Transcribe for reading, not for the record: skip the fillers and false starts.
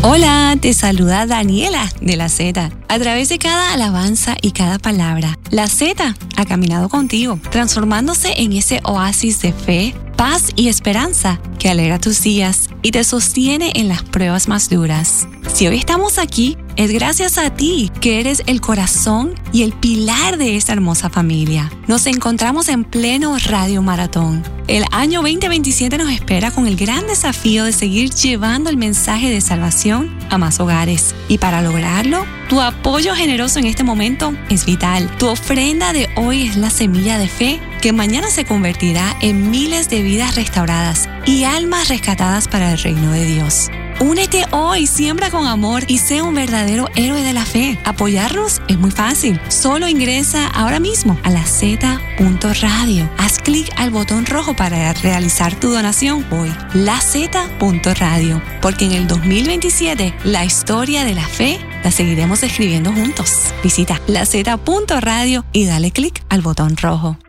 Hola, te saluda Daniela de La Z. A través de cada alabanza y cada palabra, La Z ha caminado contigo, transformándose en ese oasis de fe, paz y esperanza que alegra tus días y te sostiene en las pruebas más duras. Si hoy estamos aquí, es gracias a ti, que eres el corazón y el pilar de esta hermosa familia. Nos encontramos en pleno Radio Maratón. El año 2027 nos espera con el gran desafío de seguir llevando el mensaje de salvación a más hogares. Y para lograrlo, tu apoyo generoso en este momento es vital. Tu ofrenda de hoy es la semilla de fe que mañana se convertirá en miles de vidas restauradas y almas rescatadas para el reino de Dios. Únete hoy, siembra con amor y sé un verdadero héroe de la fe. Apoyarnos es muy fácil. Solo ingresa ahora mismo a laz.radio. Haz clic al botón rojo para realizar tu donación hoy. laz.radio. Porque en el 2027 la historia de la fe la seguiremos escribiendo juntos. Visita laz.radio y dale clic al botón rojo.